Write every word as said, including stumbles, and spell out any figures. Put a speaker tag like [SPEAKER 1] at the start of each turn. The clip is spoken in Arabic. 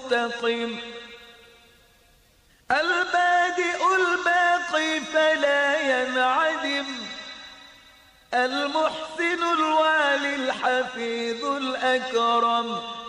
[SPEAKER 1] مستقيم. البادئ الباقي فلا ينعدم، المحسن الوالي الحفيظ الأكرم.